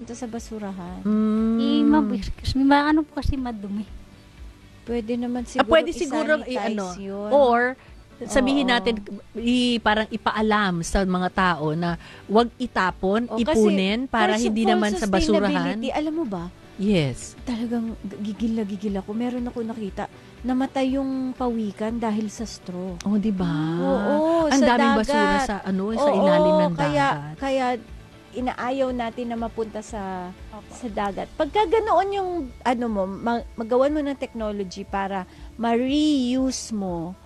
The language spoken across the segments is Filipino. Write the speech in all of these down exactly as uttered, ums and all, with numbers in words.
mapunta sa basurahan. Mm. Eh, ma'am, excuse me, ma- ano po kasi madumi. Pwede naman Ah, siguro pwede siguro i- i-sanitize ano, yun. or sabihin Oo. natin i, parang ipaalam sa mga tao na wag itapon, O, kasi ipunin para for- hindi for naman sa basurahan. sustainability, alam mo ba, Yes. talagang gigil na gigil ako. Meron ako nakita, namatay yung pawikan dahil sa straw. Oh, di ba? Oo, Ang sa daming dagat. basura sa ano, sa Oo, ilalim ng kaya, dagat. Kaya inaayaw natin na mapunta sa Opo. sa dagat. Pagka ganoon yung ano mo, ma- magawan mo ng technology para ma-reuse mo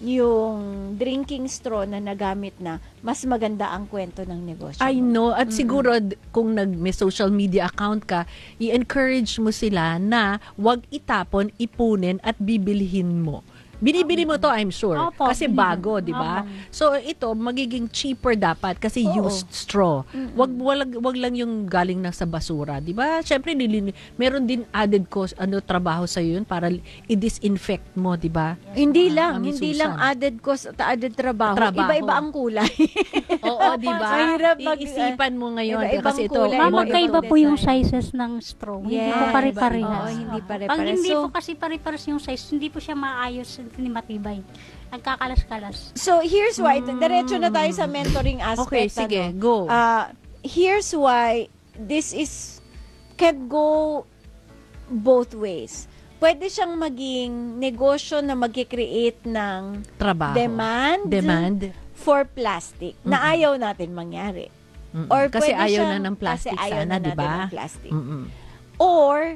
yung drinking straw na nagamit na, mas maganda ang kwento ng negosyo I mo. know. At siguro, d- kung nag, may social media account ka, i-encourage mo sila na wag itapon, ipunin, at bibilhin mo. Binibili mo to, I'm sure. Opo, Kasi binibili. bago, di ba? So, ito, magiging cheaper dapat kasi Oo. used straw. Wag, wag, wag lang yung galing na sa basura, di ba? Siyempre, nilin, meron din added cost, ano, trabaho sa yun para i-disinfect mo, di ba? Hindi Ah, lang, Mami hindi Susan. lang added cost at added trabaho. Trabaho. Iba-iba ang kulay. Oo, di ba? Mahirap mag- Iisipan mo ngayon. iba-ibang Kasi ito, kulay, Ma'am, iba-ibang magkaiba po design. yung sizes ng straw. Hindi po Yes. pare-parehas. Oo, hindi Opo. pare-parehas. Pag hindi So- po kasi pare-parehas yung size, hindi po siya maayos, hindi matibay. Nagkakalas-kalas. So, here's why. Diretso na tayo sa mentoring aspect. Okay, sige, ano. go. Ah, here's why this is can go both ways. Pwede siyang maging negosyo na mag-create ng Trabaho. demand, Demand. for plastic na ayaw natin mangyari. Mm-mm. Or kasi pwede ayaw siyang- na ng plastic kasi ayaw sana, na di natin ba? ng plastic. Mm-mm. Or,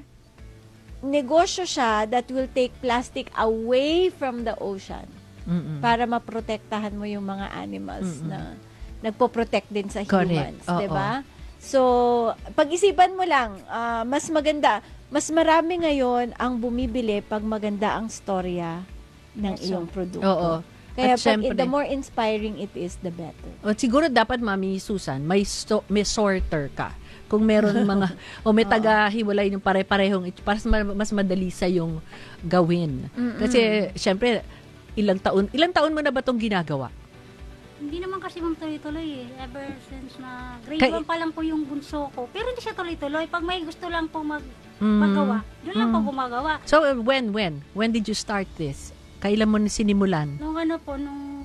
negosyo siya that will take plastic away from the ocean Mm-mm. para maprotektahan mo yung mga animals Mm-mm. na nagpo-protect din sa Correct. humans, Oo. 'di ba? So, pag-isipan mo lang, ah, mas maganda, mas marami ngayon ang bumibili pag maganda ang storya ng Yes, iyong produkto. Oo. Kaya At pag, syempre- the more inspiring it is, the better. O, siguro dapat, Mami Susan, may, sto- may sorter ka. Kung meron mga, o may taga-hiwalay ng pare-parehong, it- para mas, mas madali sa yung gawin. Kasi, syempre, ilang taon, ilang taon mo na ba itong ginagawa? Hindi naman kasi ma'am tuloy-tuloy eh. Ever since na grade Kay- one pa lang po yung bunso ko. Pero hindi siya tuloy-tuloy. Pag may gusto lang po mag Mm. magawa, doon lang po gumagawa. So, uh, when, when? When did you start this? Kailan mo na sinimulan? Nung ano po, nung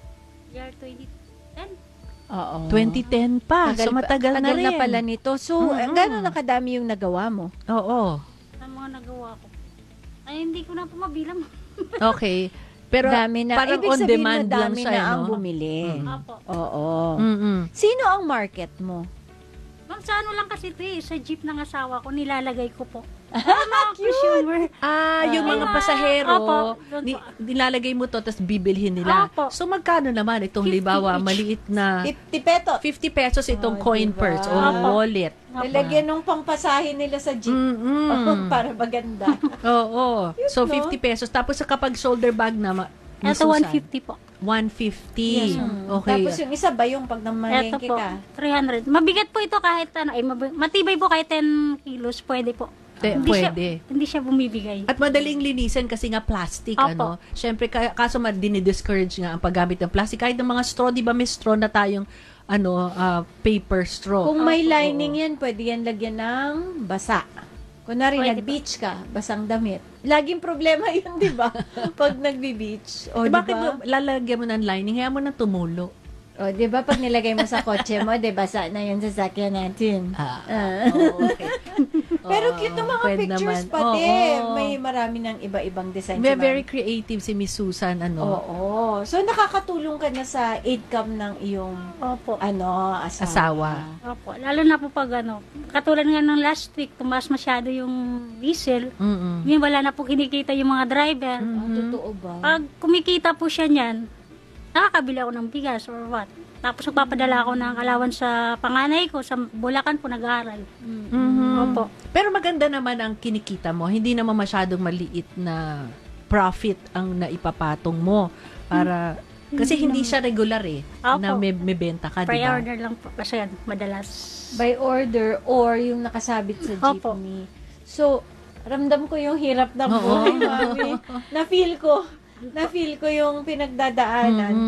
year twenty ten. Oo. twenty ten pa. So, matagal na tagal rin. na pala nito. So, Mm-mm. gano'n na kadami yung nagawa mo? Oo. Ang mga nagawa ko. Ay, hindi ko na po mabilang. Okay. Pero, dami na. parang Ibig on sabihin demand na lang dami siya, na ang no? bumili. Apo. Oo. Mm-mm. Sino ang market mo? Ma'am, sa ano lang kasi ito eh, sa jeep ng asawa ko, nilalagay ko po. Para mga consumer. Ah, yung mga Ah, pasahero, opo. Doon ni, po. nilalagay mo to, tapos bibilhin nila. Opo. So, magkano naman itong fifty libawa, each. maliit na fifty pesos. fifty pesos itong Oh, coin diba? purse o Opo. wallet. Nilagyan ng pangpasahin nila sa jeep. Mm-mm. Para maganda. Oo. So, no? fifty pesos. Tapos, sa kapag shoulder bag na, ma- ni Ito, Susan, one fifty po. one fifty. Yes, Okay. Tapos yung isa ba yung pag Ito namalengke po, ka? three hundred. Mabigat po ito kahit ano, ay mab- matibay po kahit ten kilos, pwede po. Te- Hindi siya, pwede. hindi siya bumibigay. At madaling linisin kasi nga plastic, Opo. ano. Siyempre, kaya, kaso ma, dinidiscourage nga ang paggamit ng plastic. Kahit ng mga straw, di ba may straw na tayong ano, ah, paper straw. Kung may Opo. lining yan, pwede yan lagyan ng basa. Kunwari, Pwede nag-beach ka, basang damit. Laging problema yun, di ba? Pag nagbi-beach. O, Eh, di bakit ba? mo, lalagyan mo ng lining? Kaya mo na tumulo. O, di ba? Pag nilagay mo sa kotse mo, di basa na yun sa sakyan natin. Ah, Ah. oh, okay. Pero Oo, cute ng mga pwede pictures naman. pati. Oo. May marami ng iba-ibang design. Very, si very Ma'am. creative si Miss Susan, ano. Oo. So, nakakatulong ka na sa income ng iyong Opo. ano, asawa. Asawa. Opo. Lalo na po pag ano, katulad nga ng last week, tumaas masyado yung diesel. Mm-mm. Ngayon wala na po kinikita yung mga driver. Ah, totoo ba? Pag kumikita po siya niyan, nakakabili ako ng bigas or what. Tapos nagpapadala ako ng alawan sa panganay ko, sa Bulacan po nag-aaral. Mhm. Opo. Pero maganda naman ang kinikita mo. Hindi naman masyadong maliit na profit ang naipapatong mo para kasi hindi siya regular eh Opo. na may, may benta ka, di ba? Pre-order lang po kasi yan, madalas. By order or yung nakasabit sa Opo. jeepney. So, ramdam ko yung hirap ng Oo. buhay, mami. Na-feel ko. Na-feel ko yung pinagdadaanan. Mhm.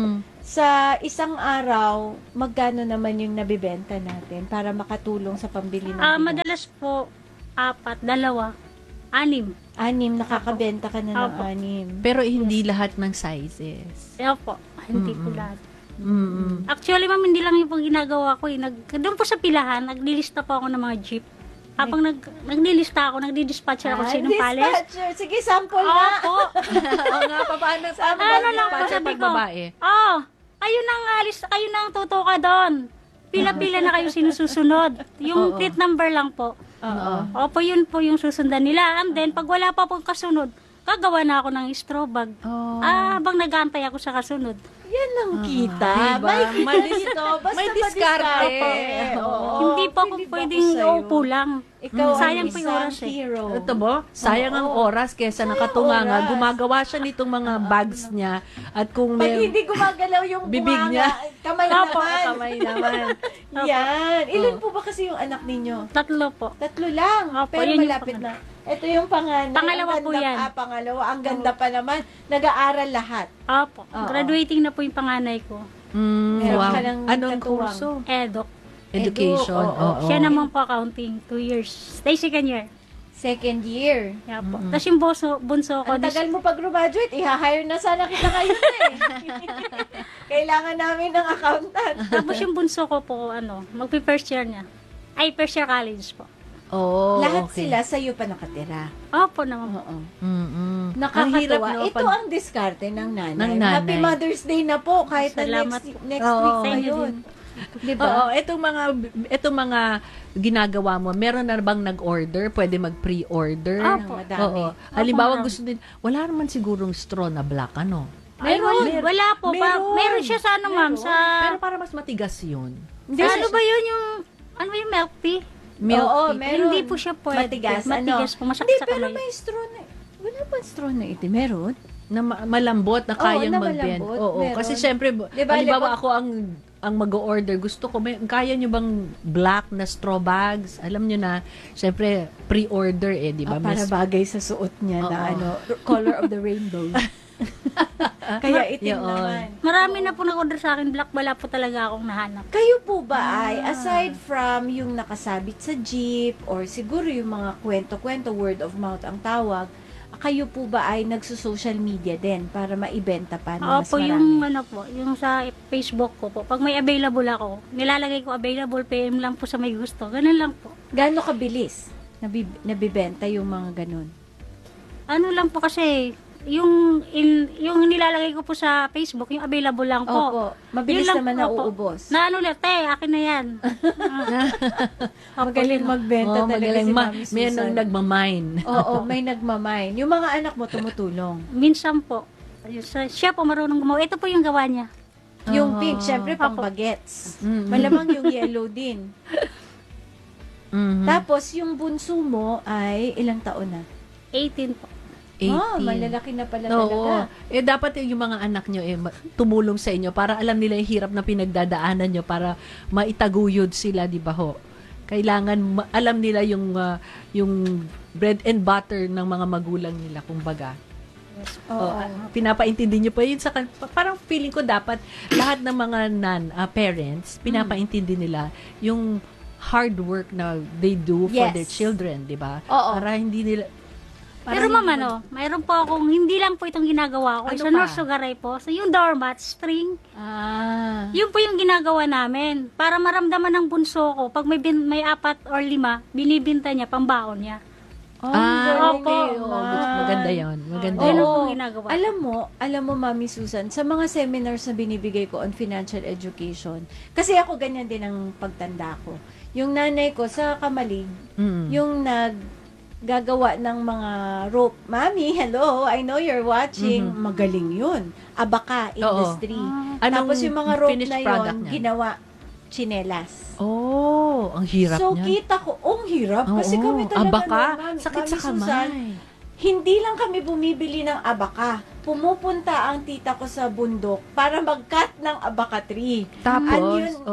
Sa isang araw, magkano naman yung nabibenta natin para makatulong sa pambili ng Ah, bigas? madalas po, apat, dalawa, anim. Anim, nakakabenta ka na ng Opo. anim. Pero hindi lahat ng sizes. Kaya po, hindi po Mm-mm. lahat. Mm-mm. Actually, ma'am, hindi lang yung pang ginagawa ko eh. Nag, doon po sa pilahan, naglilista po ako ng mga jeep. Habang nag, naglilista ako, nagdi-dispatcher ako Ah, sinong palis. dispatcher. Sige, sample nga. Opo. Oo nga, paano sa Ano lang po, dispatcher sabi pag ko, babae? oh, kayo nang alis, kayo nang tutuka doon. Pila-pila na kayo sinususunod. Yung Oo. plate number lang po. Oo. Opo, yun po yung susundan nila. And then, pag wala pa pong kasunod, gagawa na ako ng straw bag. Oh. Ah, habang nag-aantay ako sa kasunod. Yan ang kita. diba? May kita May dis- dito. Basta may diskarte. madiskarte. Oo. Hindi po ako Believe pwedeng sa'yo. uupo lang. Ikaw Mm. ang Sayang po yung isang oras eh. hero. Ito mo, sayang ang Oo. oras kesa Sayang nakatunganga. oras. Gumagawa siya nitong mga bags niya. At kung Pag may hindi gumagalaw yung Bibig bunganga, niya. kamay Opo, naman. kamay naman. Yan. Ilan Oo. po ba kasi yung anak ninyo? Tatlo po. Tatlo lang. Opo, pero yun yung malapit panganay. na. Ito yung panganay. Pangalawa Ang po ganda- yan. Ah, pangalawa. Ang ganda pa naman. Nag-aaral lahat. Opo. Oo. Graduating na po yung panganay ko. Mm, Meron wow. ka ng Anong katuwang. kurso? Edok. Education. Edu, oo. Oo. Siya naman po accounting. Two years. Stay second year. Second year. Kaya po. Mm-mm. Tapos yung bunso, bunso ko. Ang tagal mo pag-graduate, i-hire na sana kita ngayon eh. Kailangan namin ng accountant. Tapos yung bunso ko po, ano, magpi-first year niya. Ay, first year college po. Oh, Lahat okay. sila sa'yo pa nakatira. Opo naman po. Oo. Mm-mm. Nakakatawa. Ang hirap, no, Ito pag- ang diskarte ng nanay. Ng nanay. Happy Mother's Day na po kahit na Salamat next, po. next Oo. week pa Thank you yun. Diba? Oo, itong mga itong mga ginagawa mo, meron na bang nag-order? Pwede mag-pre-order? Opo. Madami. Oo. Halimbawa marami. gusto din, wala naman sigurong straw na black, ano? Ay, Meron. wala, wala po. Pa, Meron. meron siya sa ano, ma'am, Meron. sa... Pero para mas matigas yun. Hindi sa siya- ano ba yun yung... Ano ba yung milk tea? Milk Oo, tea. meron. Hindi po siya pwede. Matigas, Matigas ano? po, masakit Hindi, sa pero kamay. may straw na... Wala ba straw na ito? Meron? Na ma- malambot na Oo, kayang na mag-bend. malambot, Oo, meron. kasi syempre, Diba, halimbawa libo- ako ang ang mag-order, gusto ko, may, kaya nyo bang black na straw bags? Alam nyo na, syempre, pre-order eh, di ba? Ah, para Mas- bagay sa suot niya na Oo. ano, color of the rainbow. Kaya itim Yun. naman. Marami na po nag-order sa akin. Black, wala po talaga akong nahanap. Kayo po ba ay, aside from yung nakasabit sa jeep, or siguro yung mga kwento-kwento, word of mouth ang tawag, kayo po ba ay nagso-social media din para maibenta pa na mas Opo, marami? yung ano po, yung sa Facebook ko po. Pag may available ako, nilalagay ko available, P M lang po sa may gusto. Ganun lang po. Gaano kabilis nabib- nabibenta yung mga ganun? Ano lang po kasi, yung in, yung nilalagay ko po sa Facebook, yung available lang po. Opo, mabilis Yun lang naman po, opo. nauubos. Na ano lang, te, akin na yan. Opo, Magaling yun. magbenta Oo, talaga magaling. si Ma- Mami Susan. may nang nagmamine. Oo, may nagmamine. Yung mga anak mo tumutulong. Minsan po, ayun, sa- siya po marunong gumawa. Ito po yung gawa niya. Yung Oo. pink, syempre pang Opo. bagets. Mm-mm. Malamang yung yellow din. Mhm. Tapos, yung bunso mo ay ilang taon na? eighteen po. Oh, eighteen. malalaki na pala Oo. talaga. Eh, dapat yung mga anak nyo eh, ma- tumulong sa inyo para alam nila yung hirap na pinagdadaanan nyo para maitaguyod sila, di ba ho? Kailangan ma- alam nila yung ah, yung bread and butter ng mga magulang nila, kumbaga. Oo. Oh, ah, pinapaintindi nyo pa yun sa kan- pa- parang feeling ko dapat lahat ng mga nan ah, parents pinapaintindi nila yung hard work na they do for Yes. their children, di ba? Oo. Para hindi nila Pero parang ma'am, hindi- ano, mayroon po akong, hindi lang po itong ginagawa ko. Ano sa pa? North Sugaray po, sa yung doormat, string, Ah. yun po yung ginagawa namin. Para maramdaman ng bunso ko, pag may, bin, may apat or lima, binibinta niya, pambaon niya. Oh, Ah, galing opo. naman. Oo, maganda yan. Maganda Yun yan. ang Oo. po ginagawa. Alam mo, alam mo, Mami Susan, sa mga seminars na binibigay ko on financial education, kasi ako ganyan din ang pagtanda ko. Yung nanay ko sa Kamalig, Mm. yung nag gagawa ng mga rope. Mami, hello, I know you're watching. Mhm. Magaling yun. Abaka industry. Ah. Anong Tapos yung mga rope finished na product yun, niya? ginawa chinelas. Oh, ang hirap So, niyan. kita ko, oh, ang hirap. Kasi Oo, kami talaga, abaka, no, Mami- sakit Mami sa Susan, kamay. hindi lang kami bumibili ng abaka. Pumupunta ang tita ko sa bundok para mag-cut ng abaka tree. Ano Tapos, yun? oo.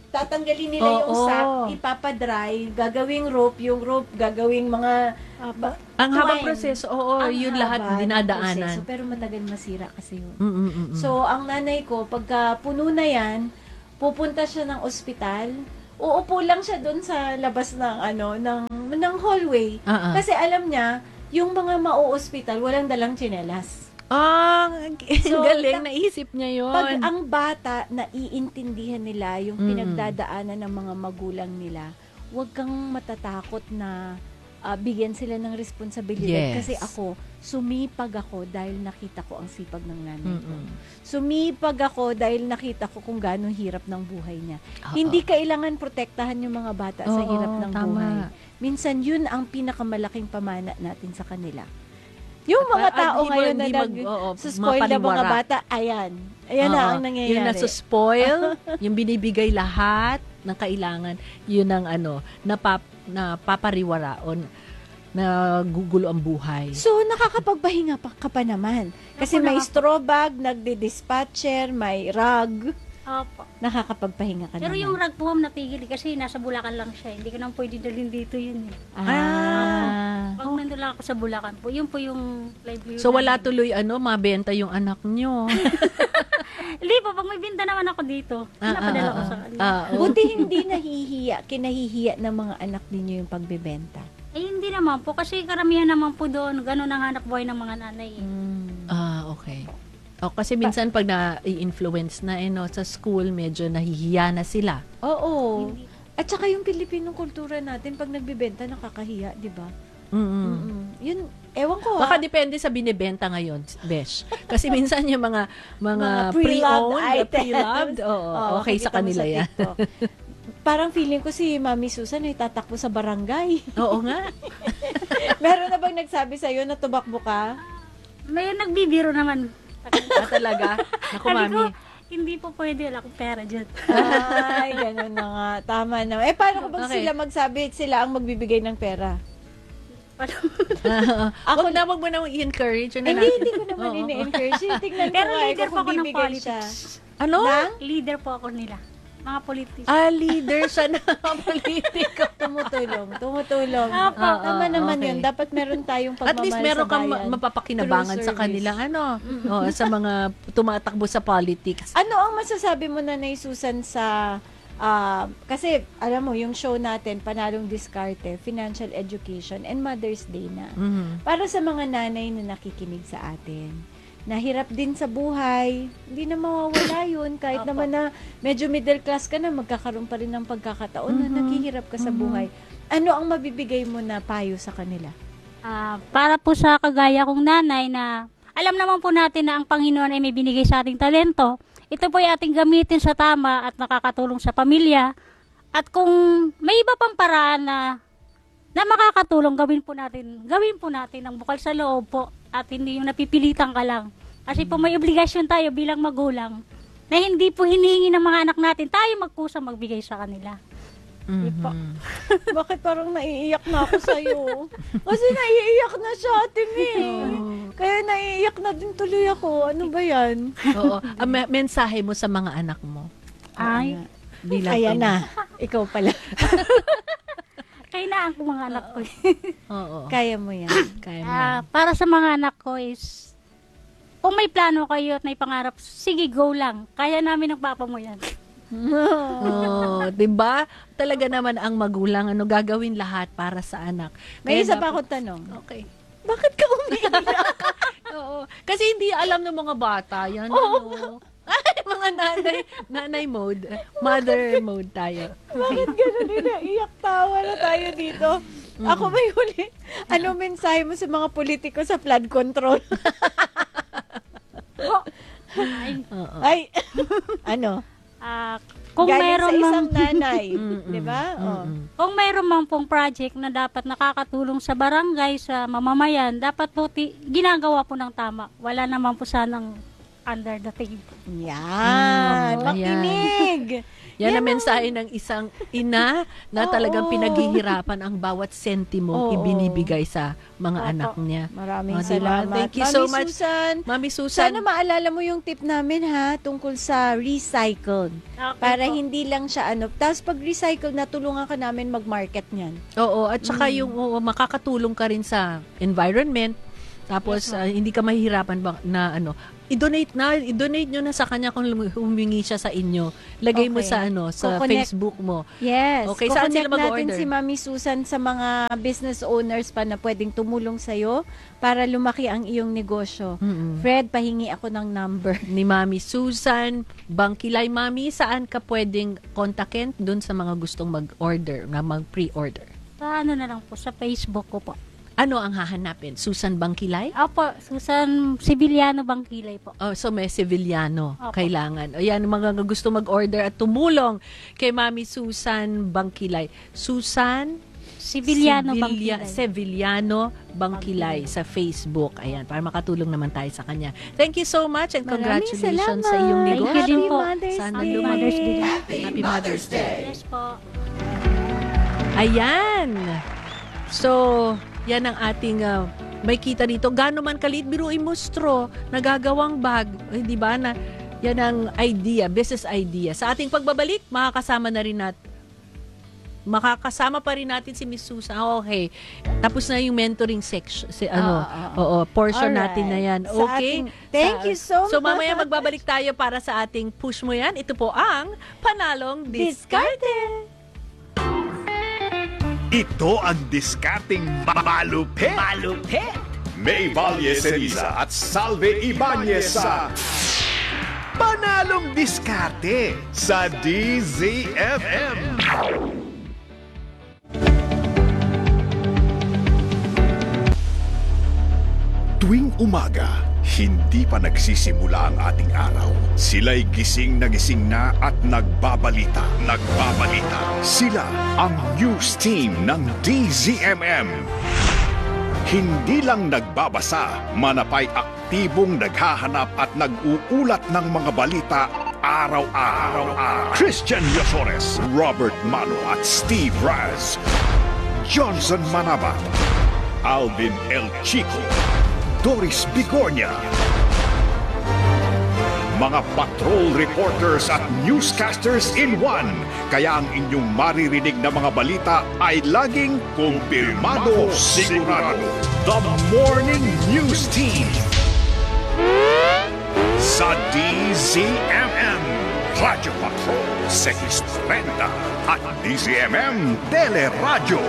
tatanggalin nila Oo. yung sack, ipapadry, gagawing rope, yung rope, gagawing mga ba- Ang habang twine. proseso, oo, Ang yun haba lahat ng dinadaanan. proseso, pero matagal masira kasi yun. Mm, mm, mm. So, ang nanay ko, pagka puno na yan, pupunta siya ng ospital, uupo lang siya doon sa labas ng ano ng ng hallway. Ah, ah. Kasi alam niya, yung mga mau-ospital, walang dalang tsinelas. Ah, ang So, galing, ta- naisip niya yun. Pag ang bata, naiintindihan nila yung Mm. pinagdadaanan ng mga magulang nila, huwag kang matatakot na ah, bigyan sila ng responsibilidad. Yes. Kasi ako, sumipag ako dahil nakita ko ang sipag ng nanay ko. Mm-mm. Sumipag ako dahil nakita ko kung gaano hirap ng buhay niya. Oo. Hindi kailangan protektahan yung mga bata sa Oo, hirap ng tama. buhay. Minsan yun ang pinakamalaking pamana natin sa kanila. Yung mga At- at tao di mo- ngayon na di mag- nag oo, spoil na mga mapaliwara. bata, ayan. Ayan na Oo. ang nangyayari. Yung nasa-spoil, yung binibigay lahat ng kailangan, yun ang ano, napap, napapariwara o na gugulo ang buhay. So, nakakapagpahinga pa ka pa naman. Kasi Ako may nakaka- straw bag, nagdi-dispatcher, may rug. Opo. Nakakapagpahinga ka Pero naman. yung rag po ma'am napigil eh, kasi nasa Bulacan lang siya. Hindi ko nang pwede dalhin dito yun eh. Ah. Pag nandun lang ako sa Bulacan po, yun po yung livelihood. So wala namin. tuloy ano, mabenta yung anak nyo. Hindi po, pag may binta naman ako dito, Ah, pinapadala ah, ko ah, sa kanila. ah, oo. Buti hindi nahihiya, kinahihiya ng mga anak ninyo yung pagbebenta. Eh hindi naman po, kasi karamihan naman po doon, ganun ang hanap buhay ng mga nanay eh. Ah, okay. O, kasi minsan pag na-influence na eh, no, sa school, medyo nahihiya na sila. Oo. Hindi. At saka yung Pilipinong kultura natin, pag nagbebenta, nakakahiya, di ba? Mm-mm. Mm-mm. Yun, ewan ko Baka ah. depende sa binibenta ngayon, Besh. Kasi minsan yung mga mga, Mga pre-loved pre-owned, items. pre-loved, oo, Oo, okay sa makikita mo kanila yan. TikTok. Parang feeling ko si Mami Susan ay tatakbo sa barangay. Oo nga. Meron na bang nagsabi sa'yo na tumakbo ka? May nagbibiro naman. Ah, talaga. Naku, Sabi ko, mami. hindi po pwede, wala akong pera dyan. Ay, ganun na nga. Tama na. Eh, paano kung Okay. sila magsabi, sila ang magbibigay ng pera? Ah, Ako na, wag mo na i-encourage. Ano Hindi, natin? hindi ko naman Oo. ini-encourage. Tingnan ko Pero nga, eh, leader kung po ako ng bibigay siya. politics. Ano? Nang? Leader po ako nila. Mga politics. Ah, leader siya na politiko. Tumutulong. Tumutulong. Apo. Ah, Tama Oo, naman okay. yun. Dapat meron tayong pagmamahal At least meron sa kang bayan. ma- mapapakinabangan Through sa service. kanilang ano, oh, sa mga tumatakbo sa politics. Ano ang masasabi mo na Nay Susan sa ah, kasi alam mo yung show natin Panalong Diskarte, Financial Education and Mother's Day na. Mhm. Para sa mga nanay na nakikinig sa atin. Nahirap din sa buhay, hindi na mawawala yun kahit Opo. naman na medyo middle class ka na, magkakaroon pa rin ng pagkakataon na Mhm. naghihirap ka sa Mhm. buhay. Ano ang mabibigay mo na payo sa kanila? Ah, para po sa kagaya kong nanay na alam naman po natin na ang Panginoon ay may binigay sa ating talento. Ito po ay ating gamitin sa tama at nakakatulong sa pamilya. At kung may iba pang paraan na na makakatulong, gawin po natin. Gawin po natin ang bukal sa loob po at hindi yung napipilitan ka lang. Kasi po may obligasyon tayo bilang magulang na hindi po hinihingi ng mga anak natin tayo magkusang magbigay sa kanila. po. Mhm. Bakit parang naiiyak na ako sa'yo? Kasi naiiyak na siya, Ate May. Kaya naiiyak na din tuloy ako. Ano ba yan? Oo. Ang me- mensahe mo sa mga anak mo. Ay, Bilang Ayan ina. na. Ikaw pala. kaya na ang mga anak ko. Oo. Kaya mo yan. Kaya mo. Ah, para sa mga anak ko is, kung may plano kayo at may pangarap, sige, go lang. Kaya namin ang papa mo yan. Oh, 'di ba? Talaga naman ang magulang ano gagawin lahat para sa anak. May Kaya isa pa dapat- akong tanong. Okay. Bakit ka umiiyak? Oo. Kasi hindi alam ng mga bata yan. ano. Ay, mga nanay, nanay mode. Mother mode tayo. Bakit gano'n naiiyak? Tawa na tayo dito. Ako may huli. Ano mensahe mo sa mga politiko sa flood control? Ay, Oo. Ay, ano? ah, kung Galing meron sa isang mang, nanay. Mm-mm. Di ba? Oh. Mm-mm. kung meron man pong project na dapat nakakatulong sa barangay, sa mamamayan, dapat po ti- ginagawa po ng tama. Wala naman po sanang under the table. Yan, Mm, makinig. Yan ang Yan ang- mensahe ng isang ina na Oo. talagang pinaghihirapan ang bawat sentimo Oo. ibinibigay sa mga Opo. anak niya. Maraming Oh, diba? salamat. Thank you Mami so much. Susan. Mami Susan, Sana maalala mo yung tip namin ha, tungkol sa recycled. Okay Para po. hindi lang siya ano. Tapos pag recycle, natulungan ka namin mag-market niyan. oo, at saka Mm. yung oo, makakatulong ka rin sa environment. Tapos Yes, ma'am. ah, hindi ka mahihirapan ba, na ano, i-donate na, i-donate nyo na sa kanya kung lum- humingi siya sa inyo. Lagay mo Okay. sa ano, sa Kukonek- Facebook mo. Yes. Okay, saan sila Kukonek natin mag-order? si Mami Susan sa mga business owners pa na pwedeng tumulong sa'yo para lumaki ang iyong negosyo. Mm-mm. Fred, pahingi ako ng number. Ni Mami Susan Bangkilay. Mami, saan ka pwedeng kontakin dun sa mga gustong mag-order, na mag-pre-order? Sa ano na lang po, sa Facebook ko po. Ano ang hahanapin? Susan Bangkilay? Opo, Susan Sibiliano Bangkilay po. Oh, so may Sevillano Opo. kailangan. O yan, mga gusto mag-order at tumulong kay Mami Susan Bangkilay. Susan Sibiliano Sevilla- Bangkilay. Sevillano Bangkilay sa Facebook. Ayan, para makatulong naman tayo sa kanya. Thank you so much and Maraming congratulations salamat. sa iyong Thank you negosyo. din po. Mother's Sana Day. Happy Mother's Day. Happy Mother's Day. Yes po. Ayan. So, yan ang ating uh, may kita dito. Gano'n man kalit, biruin mo straw, nagagawang bag. Eh, di ba? Na, yan ang idea, business idea. Sa ating pagbabalik, makakasama na rin natin. Makakasama pa rin natin si Miss Susan. Ah, okay. Tapos na yung mentoring section. Si, ano, Ah, ah, ah. oo, portion Alright. natin na yan. Sa Okay. ating- thank you so So, mamaya much. magbabalik tayo para sa ating push mo yan. Ito po ang Panalong Diskarte. Ito ang diskarting malupit. Malupit. May Valle Ceriza at Salve Ibanez sa Panalong Diskarte sa D Z F M. Tuwing umaga, hindi pa nagsisimula ang ating araw. Sila'y gising na gising na at nagbabalita. Nagbabalita. Sila ang news team ng D Z M M. Hindi lang nagbabasa, manapay aktibong naghahanap at nag-uulat ng mga balita araw-araw. Christian Yosores, Robert Mano at Steve Raz. Johnson Manaba, Alvin El Chico, Doris Bigornia. Mga patrol reporters at newscasters in one. Kaya ang inyong maririnig na mga balita ay laging kumpirmado, sigurado. The Morning News Team sa D Z M M, Radyo Patrol six thirty at D Z M M Teleradyo.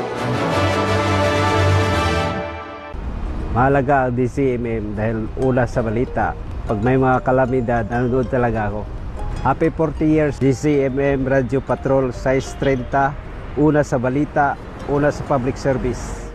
Mahalaga ang D C M M dahil una sa balita. Pag may mga kalamidad, nanonood talaga ako. Happy forty years D C M M Radio Patrol six thirty, una sa balita, una sa public service.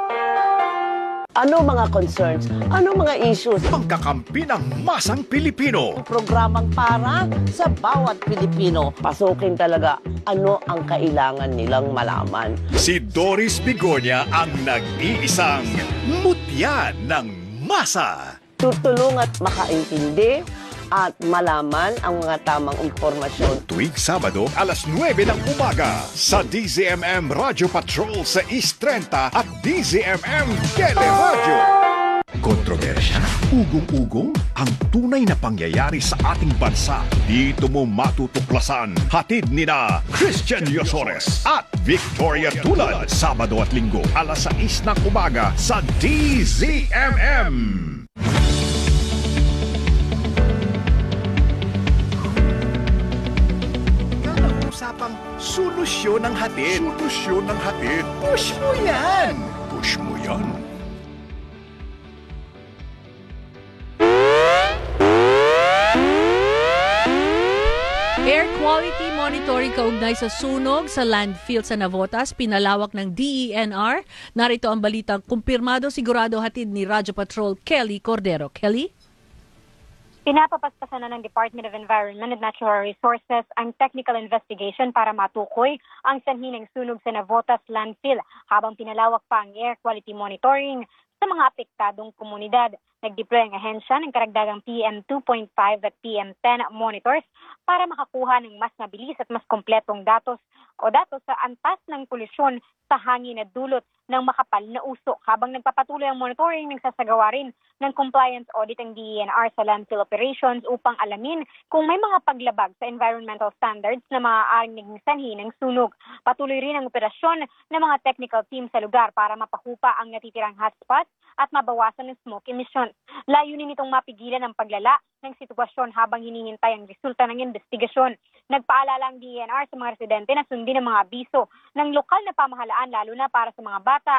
Ano mga concerns? Ano mga issues? Pangkakampi ng masang Pilipino. Programang para sa bawat Pilipino. Pasukin talaga ano ang kailangan nilang malaman. Si Doris Bigornia ang nag-iisang mutya ng masa. Tutulong at makaintindi at malaman ang mga tamang impormasyon. Tuwing Sabado, alas nuwebe ng umaga sa D Z M M Radio Patrol sa East thirty at D Z M M Teleradyo. Kontrobersya, ugong-ugong, ang tunay na pangyayari sa ating bansa. Dito mo matutuklasan. Hatid ni na Christian Yosores at Victoria Tulad. Sabado at Linggo, alas sais ng umaga sa D Z M M. Usapang solusyon ng hatid. Solusyon ng hatid. Push mo yan! Push mo yan. Air quality monitoring kaugnay sa sunog sa landfill sa Navotas, pinalawak ng D E N R. Narito ang balitang kumpirmado sigurado hatid ni Radyo Patrol Kelly Cordero. Kelly? Pinapapaspasan na ng Department of Environment and Natural Resources ang technical investigation para matukoy ang sanhi ng sunog sa Navotas landfill habang pinalawak pa ang air quality monitoring sa mga apektadong komunidad. Nag-deploy ang ahensya ng karagdagang P M two point five at P M ten monitors para makakuha ng mas mabilis at mas kompletong datos o datos sa antas ng polusyon sa hangin na dulot ng makapal na usok. Habang nagpapatuloy ang monitoring, nagsasagawa rin ng compliance audit ang D E N R sa landfill operations upang alamin kung may mga paglabag sa environmental standards na maaaring naging sanhi ng sunog. Patuloy rin ang operasyon ng mga technical team sa lugar para mapahupa ang natitirang hotspots at mabawasan ng smoke emissions. Layunin nitong mapigilan ang paglala ng sitwasyon habang hinihintay ang resulta ng investigasyon. Nagpaalala ang D E N R sa mga residente na sundin ang mga abiso ng lokal na pamahalaan lalo na para sa mga bata